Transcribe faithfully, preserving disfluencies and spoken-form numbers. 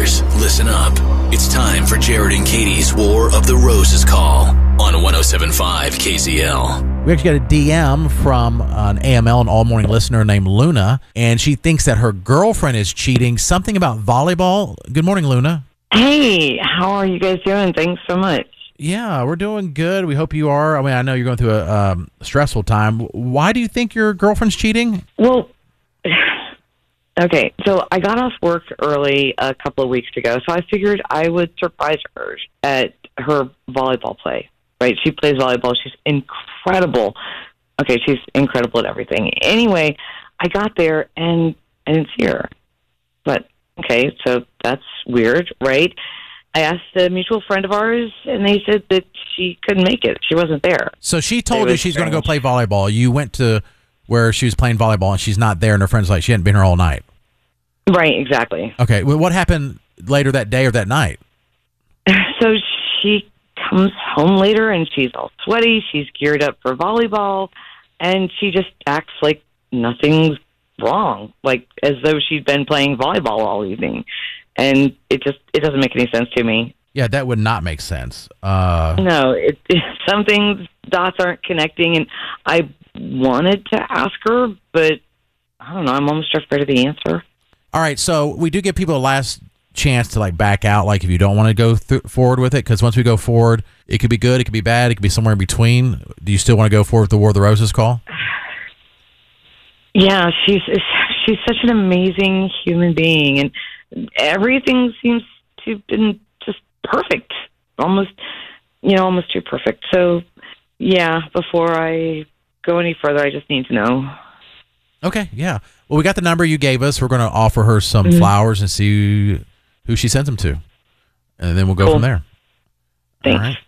cheaters, listen up. It's time for Jared and Katie's War of the Roses call on one oh seven point five K Z L. We actually got a D M from an A M L, an all-morning listener named Luna, and she thinks that her girlfriend is cheating. Something about volleyball. Good morning, Luna. Hey, how are you guys doing? Thanks so much. Yeah, we're doing good. We hope you are. I mean, I know you're going through a um, stressful time. Why do you think your girlfriend's cheating? Well, okay, so I got off work early a couple of weeks ago, so I figured I would surprise her at her volleyball play, right? She plays volleyball. She's incredible. Okay, she's incredible at everything. Anyway, I got there, and I didn't see her. But, okay, so that's weird, right? I asked a mutual friend of ours, and they said that she couldn't make it. She wasn't there. So she told you she's going to go play volleyball. You went to where she was playing volleyball, and she's not there, and her friend's like, she hadn't been here all night. Right, exactly. Okay, well, what happened later that day or that night? So she comes home later, and she's all sweaty. She's geared up for volleyball, and she just acts like nothing's wrong, like as though she'd been playing volleyball all evening. And it just, it doesn't make any sense to me. Yeah, that would not make sense. Uh, no, it, it, some things, dots aren't connecting, and I wanted to ask her, but I don't know, I'm almost afraid of the answer. All right, so we do give people a last chance to like back out, like if you don't want to go th- forward with it, because once we go forward, it could be good, it could be bad, it could be somewhere in between. Do you still want to go forward with the War of the Roses call? Yeah, she's she's such an amazing human being, and everything seems to have been just perfect, almost, you know, almost too perfect. So, yeah, before I go any further, I just need to know. Okay, yeah. Well, we got the number you gave us. We're going to offer her some Mm-hmm. flowers and see who, who she sends them to, and then we'll go Cool. from there. Thanks. All right.